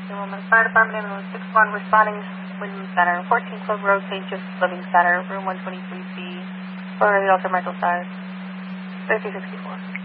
Fire Department, ambulance 61, responding, Woodland Center, 14 Club Road, St. Joseph's Living Center, room 123C, for the Alter Michael side, 5064.